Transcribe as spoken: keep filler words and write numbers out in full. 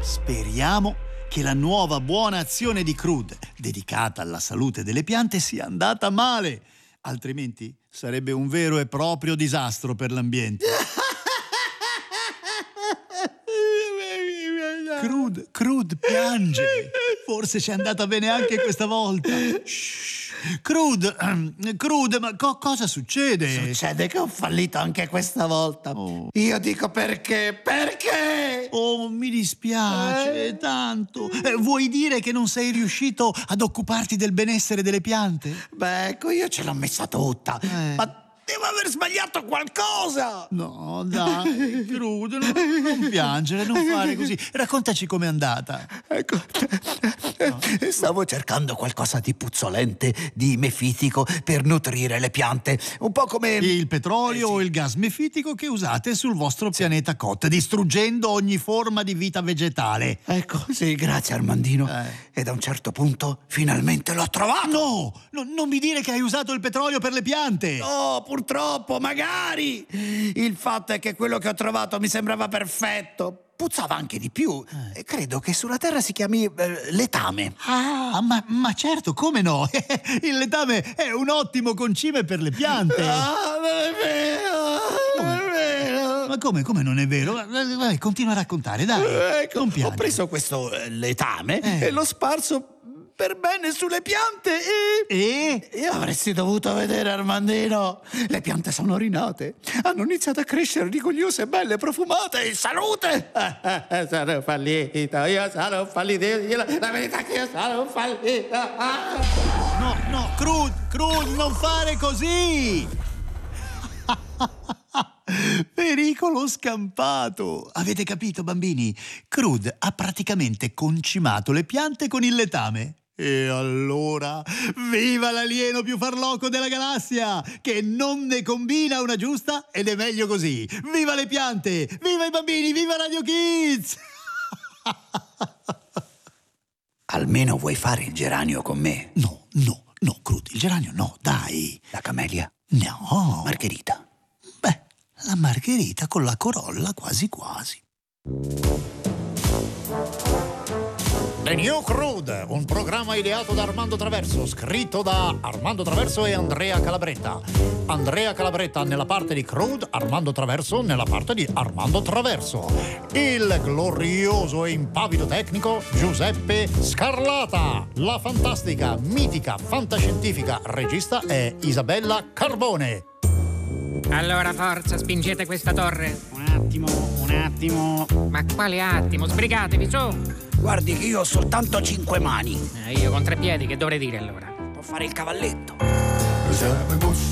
Speriamo che la nuova buona azione di Crude, dedicata alla salute delle piante, sia andata male. Altrimenti sarebbe un vero e proprio disastro per l'ambiente. Crude, Crude piange. Forse ci è andata bene anche questa volta. Shh. Crude, Crude, ma co- cosa succede? Succede che ho fallito anche questa volta. Oh. Io dico perché, perché? Oh, mi dispiace Eh? tanto. Eh, vuoi dire che non sei riuscito ad occuparti del benessere delle piante? Beh, ecco, io ce l'ho messa tutta. Eh. Ma devo aver sbagliato qualcosa. No, dai, Crude, non, non piangere, non fare così. Raccontaci com'è andata. Ecco, stavo cercando qualcosa di puzzolente, di mefitico per nutrire le piante. Un po' come... Il petrolio Eh, sì. o il gas mefitico che usate sul vostro pianeta Kot, distruggendo ogni forma di vita vegetale. Ecco, sì, grazie Armandino. Eh. E da un certo punto finalmente l'ho trovato. No, no, non mi dire che hai usato il petrolio per le piante. No, purtroppo, magari. Il fatto è che quello che ho trovato mi sembrava perfetto. Puzzava anche di più. E credo che sulla Terra si chiami eh, letame. Ah, ma, ma certo, come no? Il letame è un ottimo concime per le piante. Ah, non è vero, non è vero. Ma come, come non è vero? Vai, vai, continua a raccontare, dai. Ecco, non ho piangere. preso questo eh, letame Eh. e l'ho sparso per bene sulle piante e... E? E avresti dovuto vedere, Armandino. Le piante sono rinate. Hanno iniziato a crescere rigogliose, belle, profumate, in salute. Sono fallito, io sono fallito. Io, la verità è che io sono fallito. No, no, Crude, Crude, non fare così! Pericolo scampato! Avete capito, bambini? Crude ha praticamente concimato le piante con il letame. E allora, viva l'alieno più farlocco della galassia, che non ne combina una giusta ed è meglio così. Viva le piante, viva i bambini, viva Radio Kids! Almeno vuoi fare il geranio con me? No, no, no, Crude, il geranio no, dai. La camelia? No. Margherita? Beh, la margherita con la corolla quasi quasi. The New Crude, un programma ideato da Armando Traverso, scritto da Armando Traverso e Andrea Calabretta. Andrea Calabretta nella parte di Crude, Armando Traverso nella parte di Armando Traverso. Il glorioso e impavido tecnico Giuseppe Scarlata. La fantastica, mitica, fantascientifica regista è Isabella Carbone. Allora, forza, spingete questa torre. Un attimo, un attimo. Ma quale attimo? Sbrigatevi, su! Guardi che io ho soltanto cinque mani. Eh, io con tre piedi, che dovrei dire allora? Può fare il cavalletto. Siamo